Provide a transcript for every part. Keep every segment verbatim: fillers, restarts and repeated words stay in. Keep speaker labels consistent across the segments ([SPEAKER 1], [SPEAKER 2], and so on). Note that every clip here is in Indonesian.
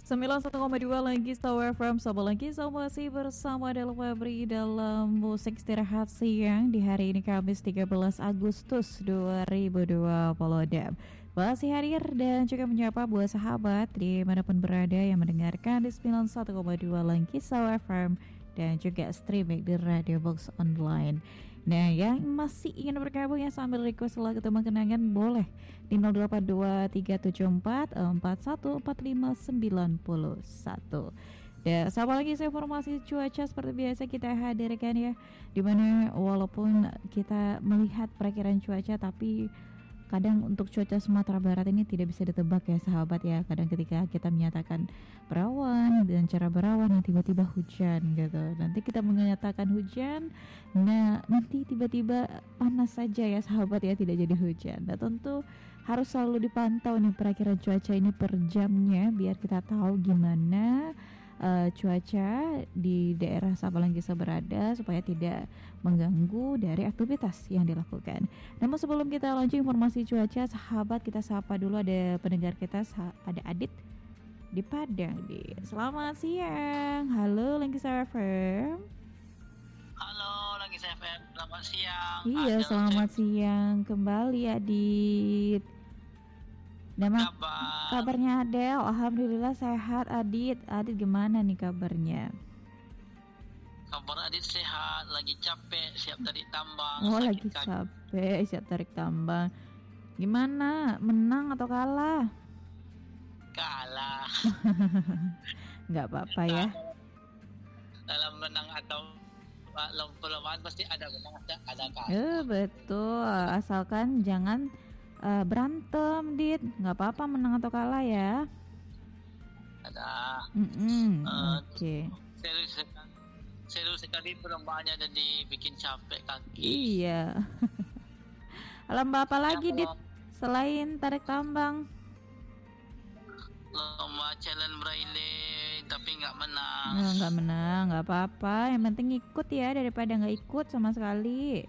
[SPEAKER 1] sembilan puluh satu koma dua lagi Tower from Sobo lagi. So masih bersama Del Febri dalam musik istirahat siang di hari ini Kamis tiga belas Agustus dua ribu dua puluh dua. Masih hadir dan juga menyapa buat sahabat dimanapun berada yang mendengarkan di sembilan puluh satu koma dua lagi Tower F M dan juga streaming di Radio Box Online. Nah, yang masih ingin bergabung ya sambil request lagu teman kenangan boleh di nol delapan dua tiga tujuh empat empat satu empat lima sembilan satu. Dan sama lagi informasi cuaca seperti biasa kita hadirkan ya, dimana walaupun kita melihat perakiraan cuaca tapi kadang untuk cuaca Sumatera Barat ini tidak bisa ditebak ya sahabat ya. Kadang ketika kita menyatakan berawan dan cara berawan yang tiba-tiba hujan gitu. Nanti kita menyatakan hujan, nah nanti tiba-tiba panas saja ya sahabat ya, tidak jadi hujan. Nah tentu harus selalu dipantau nih perakiraan cuaca ini per jamnya biar kita tahu gimana Uh, cuaca di daerah Sabalangkisa berada supaya tidak mengganggu dari aktivitas yang dilakukan. Namun sebelum kita lanjut informasi cuaca, sahabat kita sapa dulu ada pendengar kita, ada Adit di Padang. Di selamat siang, halo Langkisa F M.
[SPEAKER 2] Halo Langkisa F M, selamat siang.
[SPEAKER 1] Iya,
[SPEAKER 2] Adel,
[SPEAKER 1] selamat siang kembali Adit. Nama
[SPEAKER 2] kabar.
[SPEAKER 1] Kabarnya Adel, alhamdulillah sehat Adit. Adit gimana nih kabarnya?
[SPEAKER 2] Kabar Adit sehat, lagi capek, siap tarik tambang.
[SPEAKER 1] Oh lagi kaki. Capek, siap tarik tambang. Gimana, menang atau kalah?
[SPEAKER 2] Kalah.
[SPEAKER 1] Nggak apa-apa ya.
[SPEAKER 2] Dalam menang atau dalam perlombaan pasti ada menang, ada kalah.
[SPEAKER 1] Eh betul, asalkan jangan Uh, berantem, Dit. Nggak apa-apa menang atau kalah ya.
[SPEAKER 2] Ada.
[SPEAKER 1] Mm-mm,
[SPEAKER 2] uh,
[SPEAKER 1] Oke. Okay.
[SPEAKER 2] Seru sekali, seru sekali perlombaannya dan dibikin capek kaki.
[SPEAKER 1] Iya. Lomba apa lagi, Dit? Selain tarik tambang?
[SPEAKER 2] Lomba challenge braille tapi nggak menang.
[SPEAKER 1] Nggak, nggak menang, nggak apa-apa. Yang penting ikut ya daripada nggak ikut sama sekali.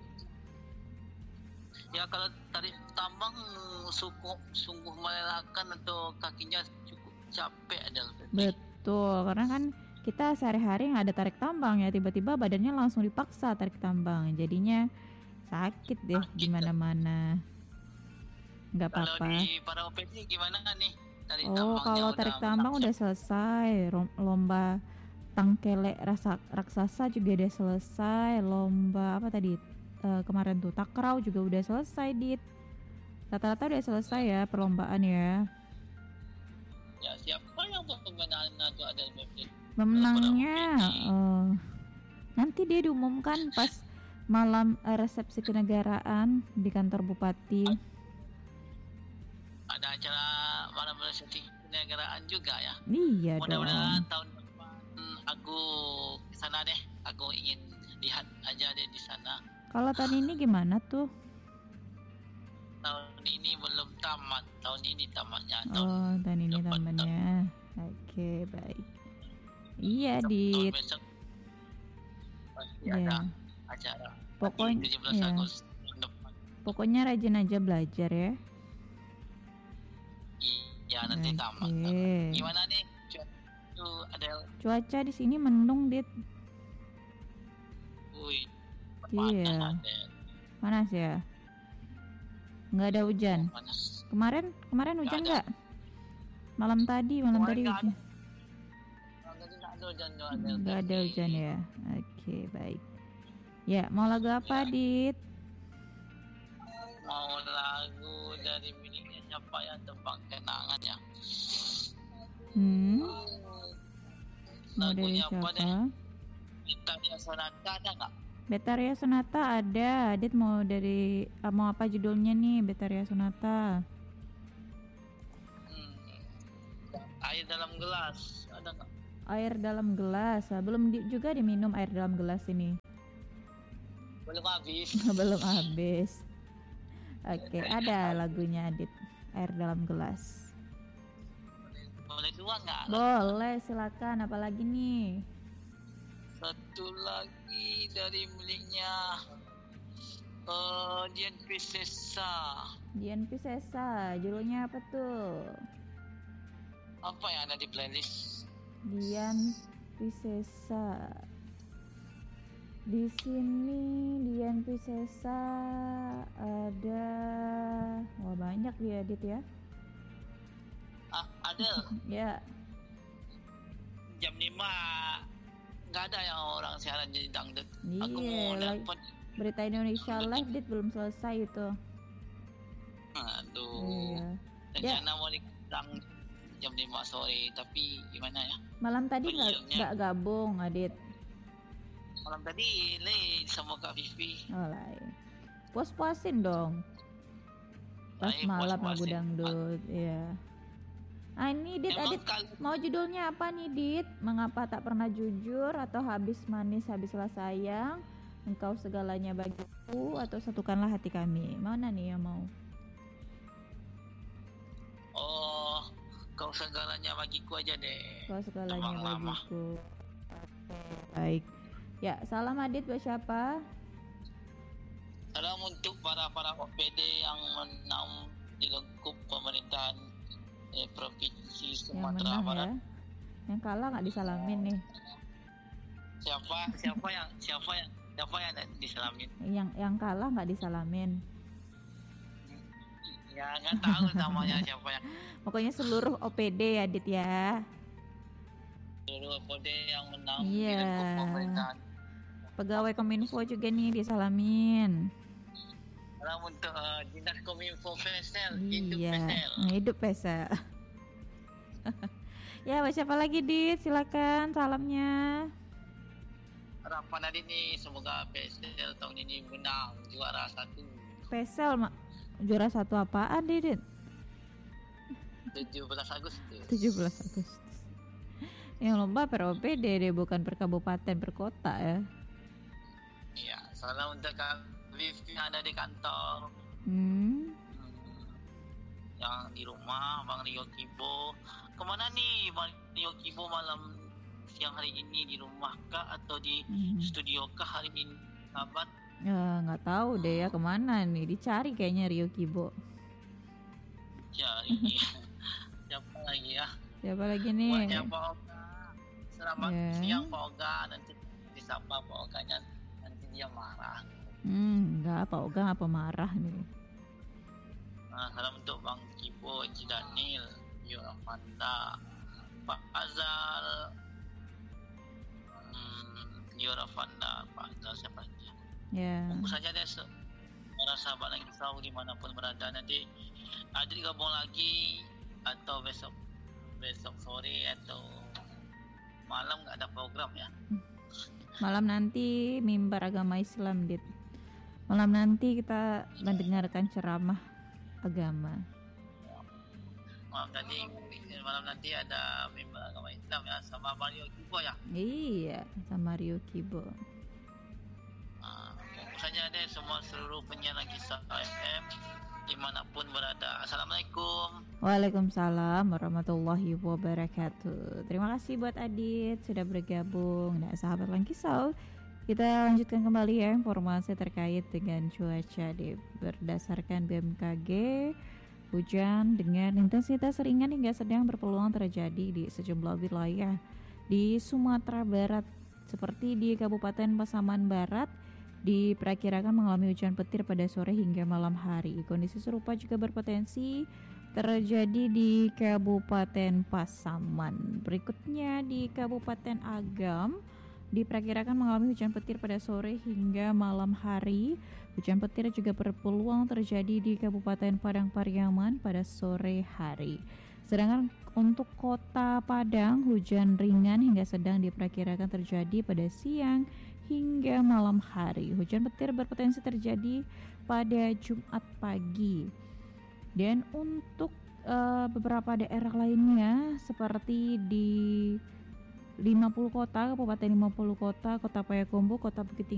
[SPEAKER 2] Ya kalau tarik tambang sungguh, sungguh melelahkan atau kakinya cukup capek ada.
[SPEAKER 1] Betul, karena kan kita sehari-hari nggak ada tarik tambang ya, tiba-tiba badannya langsung dipaksa tarik tambang, jadinya sakit deh gimana-mana. Nggak apa-apa.
[SPEAKER 2] Kalau di para O P D gimana nih? Tarik
[SPEAKER 1] oh kalau tarik tambang udah selesai, lomba tangkele rasa raksasa juga udah selesai, lomba apa tadi? Uh, kemarin tuh takraw juga udah selesai, Dit. Rata-rata udah selesai ya perlombaan ya.
[SPEAKER 2] Ya siapa yang pemenangnya tuh ada di
[SPEAKER 1] pemenangnya uh, nanti dia diumumkan pas malam uh, resepsi kenegaraan di kantor bupati.
[SPEAKER 2] Ada acara malam resepsi kenegaraan juga ya.
[SPEAKER 1] Iya dong.
[SPEAKER 2] Mudah-mudahan tahun depan aku kesana deh. Aku ingin lihat aja deh di sana.
[SPEAKER 1] Kalau tahun ini gimana tuh?
[SPEAKER 2] Tahun ini belum tamat. Tahun ini tamatnya.
[SPEAKER 1] Tahun oh, tahun ini tamatnya. Oke, okay, baik. Iya, di
[SPEAKER 2] besok pasti
[SPEAKER 1] yeah.
[SPEAKER 2] ada acara.
[SPEAKER 1] Pokoknya
[SPEAKER 2] tujuh belas
[SPEAKER 1] yeah.
[SPEAKER 2] Agustus depan.
[SPEAKER 1] Pokoknya rajin aja belajar ya.
[SPEAKER 2] Iya, nanti okay. tamat. Gimana nih? Tuh, Adel.
[SPEAKER 1] Cuaca di sini mendung, Dit.
[SPEAKER 2] Wih.
[SPEAKER 1] Iya, panas ya. Nggak ada hujan.
[SPEAKER 2] Panas.
[SPEAKER 1] Kemarin, kemarin hujan nggak? Malam tadi, malam tadi hujan.
[SPEAKER 2] Nggak ada hujan,
[SPEAKER 1] nggak ada hujan ya. Oke, baik. Ya, mau lagu apa, ya. Dit?
[SPEAKER 2] Mau lagu dari miliknya siapa ya, tentang kenangan ya.
[SPEAKER 1] Hmm. Mau dari
[SPEAKER 2] Lagunya
[SPEAKER 1] siapa?
[SPEAKER 2] Apa deh? Betaria Sonata ada nggak?
[SPEAKER 1] Betaria Sonata ada. Adit mau dari mau apa judulnya nih Betaria Sonata?
[SPEAKER 2] Hmm. Air dalam gelas ada nggak?
[SPEAKER 1] Air dalam gelas. Belum di, juga diminum air dalam gelas ini.
[SPEAKER 2] Belum habis.
[SPEAKER 1] Belum habis. Oke, ada lagunya Adit. Air dalam gelas.
[SPEAKER 2] Boleh dua nggak?
[SPEAKER 1] Boleh, silakan. Apalagi nih?
[SPEAKER 2] Satu lagi dari miliknya uh, Dian Piscesa.
[SPEAKER 1] Dian Piscesa, judulnya apa tuh?
[SPEAKER 2] Apa yang ada di playlist?
[SPEAKER 1] Dian Piscesa. Di sini Dian Piscesa ada, wah banyak dia Dit ya.
[SPEAKER 2] Ah, ada.
[SPEAKER 1] Ya.
[SPEAKER 2] Jam lima nggak ada yang orang siaran jadi dangdut.
[SPEAKER 1] Iya,
[SPEAKER 2] Aku mau
[SPEAKER 1] like,
[SPEAKER 2] dapat
[SPEAKER 1] berita Indonesia Live Dit belum selesai itu.
[SPEAKER 2] Aduh.
[SPEAKER 1] Iya.
[SPEAKER 2] Rencana mau dikurang jam lima sore, tapi gimana ya?
[SPEAKER 1] Malam tadi nggak
[SPEAKER 2] Penyiarnya.
[SPEAKER 1] nggak gabung Adit.
[SPEAKER 2] Malam tadi le sama Kak Vivi.
[SPEAKER 1] Oh lain. Puas-puasin dong. Pas
[SPEAKER 2] Ay,
[SPEAKER 1] malam lagu
[SPEAKER 2] puas-puasin.
[SPEAKER 1] dangdut, iya. Ah ini Dit,
[SPEAKER 2] Emang
[SPEAKER 1] Adit
[SPEAKER 2] kal-
[SPEAKER 1] mau judulnya apa nih Dit? Mengapa tak pernah jujur, atau habis manis habislah sayang, engkau segalanya bagiku, atau satukanlah hati kami? Mana nih yang mau?
[SPEAKER 2] Oh, kau segalanya bagiku aja deh.
[SPEAKER 1] Kau segalanya
[SPEAKER 2] Tembang lama.
[SPEAKER 1] bagiku. Baik. Ya, salam Adit buat siapa?
[SPEAKER 2] Salam untuk para para O P D yang menang di lingkup pemerintahan eh, provinsi
[SPEAKER 1] Yang
[SPEAKER 2] Sumatera
[SPEAKER 1] menang
[SPEAKER 2] Barat.
[SPEAKER 1] ya. Yang kalah nggak disalamin nih.
[SPEAKER 2] Siapa siapa yang siapa yang siapa yang diselamin?
[SPEAKER 1] Yang yang kalah nggak disalamin.
[SPEAKER 2] Ya nggak tahu namanya siapa yang
[SPEAKER 1] Pokoknya seluruh O P D ya Dit ya.
[SPEAKER 2] seluruh O P D yang menang
[SPEAKER 1] Iya.
[SPEAKER 2] di lingkup pemerintahan.
[SPEAKER 1] Pegawai Kominfo juga nih disalamin.
[SPEAKER 2] Salam untuk uh, Dinas Kominfo Pesel, hidup
[SPEAKER 1] Iya,
[SPEAKER 2] Pesel.
[SPEAKER 1] hidup Pesa. Ya, buat siapa lagi Dit? Silakan salamnya.
[SPEAKER 2] Harapan hari ini semoga Pesel tahun ini menang juara satu.
[SPEAKER 1] Pesel mak juara satu apaan Dit?
[SPEAKER 2] tujuh belas Agustus.
[SPEAKER 1] tujuh belas Agustus. Yang lomba per O P D deh, bukan per kabupaten, per kota ya.
[SPEAKER 2] Iya, salam untuk Kak Vivi yang ada di kantor.
[SPEAKER 1] Hmm.
[SPEAKER 2] Hmm, yang di rumah Bang Rio Kibo. Kemana nih Bang Rio Kibo malam siang hari ini, di rumah kah atau di
[SPEAKER 1] Hmm.
[SPEAKER 2] studio kah hari ini? Sahabat,
[SPEAKER 1] Ya, nggak tahu deh ya kemana nih, dicari kayaknya Rio Kibo.
[SPEAKER 2] cari siapa lagi ya?
[SPEAKER 1] Siapa lagi
[SPEAKER 2] Buat
[SPEAKER 1] nih?
[SPEAKER 2] yang Pak Oga. Selamat
[SPEAKER 1] Ya.
[SPEAKER 2] siang Pak Oga. Nanti disapa Pak Oganya, nanti dia marah.
[SPEAKER 1] Hmm, nggak apa, Oga apa marah nih?
[SPEAKER 2] Nah, salam untuk Bang Kibo, Eji Daniel, Yura Fanda, Pak Azal, hmm, Yura Fanda, Pak Azal siapa lagi?
[SPEAKER 1] Ya.
[SPEAKER 2] Tunggu saja deh, se- para sahabat lagi tahu dimanapun berada. Nanti Adri gabung lagi atau besok besok sore atau malam nggak ada program ya?
[SPEAKER 1] Malam nanti mimbar agama Islam, Dit. Malam nanti kita mendengarkan ceramah agama.
[SPEAKER 2] Malam tadi malam nanti ada mimbar agama Islam ya sama Mario Kibo ya.
[SPEAKER 1] Iya, sama Rio Kibo.
[SPEAKER 2] Nah, fokus saja deh semua seluruh penyiar Kisah F M dimanapun berada. Assalamualaikum.
[SPEAKER 1] Waalaikumsalam warahmatullahi wabarakatuh. Terima kasih buat Adit sudah bergabung. Nah, sahabat Langkisau, kita lanjutkan kembali ya informasi terkait dengan cuaca di berdasarkan B M K G. Hujan dengan intensitas ringan hingga sedang berpeluang terjadi di sejumlah wilayah di Sumatera Barat, seperti di Kabupaten Pasaman Barat diperkirakan mengalami hujan petir pada sore hingga malam hari. Kondisi serupa juga berpotensi terjadi di Kabupaten Pasaman. Berikutnya di Kabupaten Agam diperkirakan mengalami hujan petir pada sore hingga malam hari. Hujan petir juga berpeluang terjadi di Kabupaten Padang Pariaman pada sore hari. Sedangkan untuk Kota Padang, hujan ringan hingga sedang diperkirakan terjadi pada siang hingga malam hari. Hujan petir berpotensi terjadi pada Jumat pagi. Dan untuk uh, beberapa daerah lainnya seperti di lima puluh kota, Kabupaten lima puluh kota, Kota Payakumbuh, Kota Bukit Tinggi,